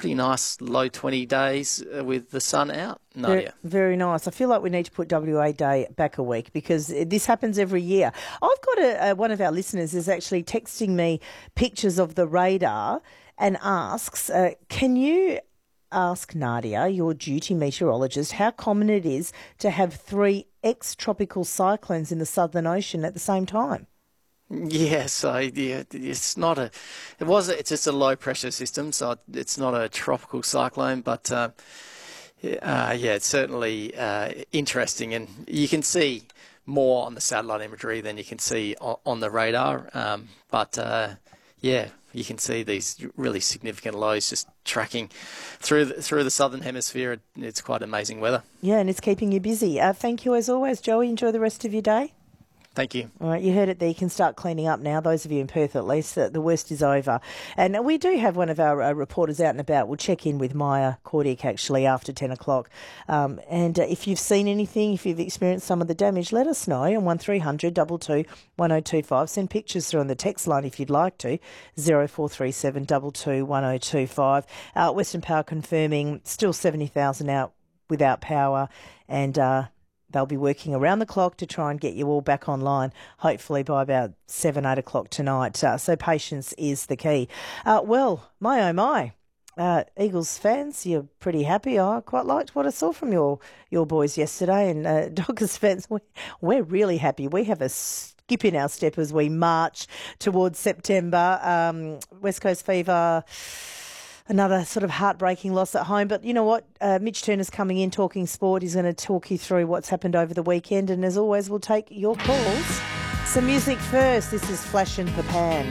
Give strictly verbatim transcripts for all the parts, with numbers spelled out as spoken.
pretty nice low twenty days uh, with the sun out, Nadia. Very, very nice. I feel like we need to put W A Day back a week because this happens every year. I've got a, a one of our listeners is actually texting me pictures of the radar and asks, uh, can you ask Nadia, your duty meteorologist, how common it is to have three ex-tropical cyclones in the Southern Ocean at the same time? Yeah, so yeah, it's not a, it was, a, it's just a low pressure system, so it's not a tropical cyclone, but uh, uh, yeah, it's certainly uh, interesting, and you can see more on the satellite imagery than you can see on, on the radar, um, but uh, yeah, you can see these really significant lows just tracking through the, through the southern hemisphere. It's quite amazing weather. Yeah, and it's keeping you busy. Uh, thank you as always, Joey. Enjoy the rest of your day. Thank you. All right, you heard it there. You can start cleaning up now, those of you in Perth at least. The worst is over. And we do have one of our uh, reporters out and about. We'll check in with Maya Cordic actually after ten o'clock. Um, and uh, if you've seen anything, if you've experienced some of the damage, let us know on one three hundred two two one oh two five. Send pictures through on the text line if you'd like to, zero four three seven two two one oh two five. Uh, Western Power confirming still seventy thousand out without power, and uh, they'll be working around the clock to try and get you all back online, hopefully by about seven, eight o'clock tonight. Uh, so patience is the key. Uh, well, my oh my, uh, Eagles fans, you're pretty happy. I quite liked what I saw from your, your boys yesterday. And uh, Dockers fans, we, we're really happy. We have a skip in our step as we march towards September. Um, West Coast Fever, another sort of heartbreaking loss at home. But you know what? Uh, Mitch Turner's coming in talking sport. He's going to talk you through what's happened over the weekend. And as always, we'll take your calls. Some music first. This is Flash and Papan.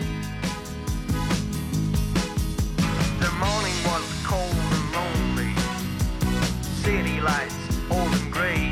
The morning was cold and lonely. City lights